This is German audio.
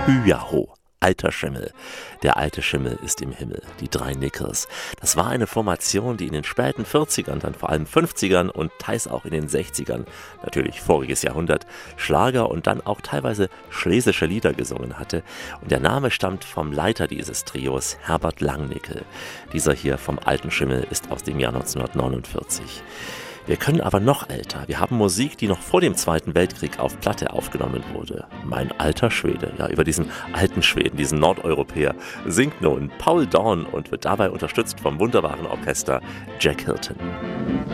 Hyaho, alter Schimmel. Der alte Schimmel ist im Himmel. Die drei Nickels. Das war eine Formation, die in den späten 40ern, dann vor allem 50ern und teils auch in den 60ern, natürlich voriges Jahrhundert, Schlager und dann auch teilweise schlesische Lieder gesungen hatte. Und der Name stammt vom Leiter dieses Trios, Herbert Langnickel. Dieser hier vom alten Schimmel ist aus dem Jahr 1949. Wir können aber noch älter. Wir haben Musik, die noch vor dem Zweiten Weltkrieg auf Platte aufgenommen wurde. Mein alter Schwede, ja, über diesen alten Schweden, diesen Nordeuropäer, singt nun Paul Dorn und wird dabei unterstützt vom wunderbaren Orchester Jack Hilton.